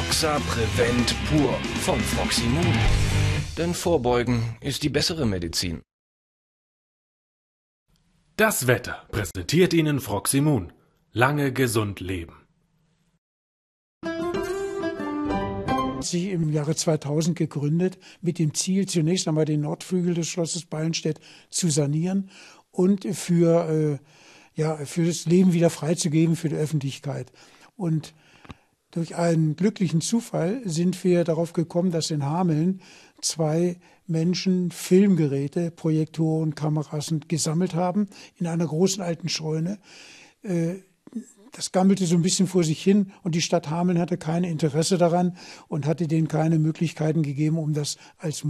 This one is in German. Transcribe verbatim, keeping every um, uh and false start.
Foxa Prevent pur von Froximun. Denn Vorbeugen ist die bessere Medizin. Das Wetter präsentiert Ihnen Froximun. Lange gesund leben. Sie im Jahre zweitausend gegründet, mit dem Ziel, zunächst einmal den Nordflügel des Schlosses Ballenstedt zu sanieren und für, äh, ja, für das Leben wieder freizugeben für die Öffentlichkeit. Und durch einen glücklichen Zufall sind wir darauf gekommen, dass in Hameln zwei Menschen Filmgeräte, Projektoren, Kameras gesammelt haben in einer großen alten Scheune. Das gammelte so ein bisschen vor sich hin und die Stadt Hameln hatte kein Interesse daran und hatte denen keine Möglichkeiten gegeben, um das als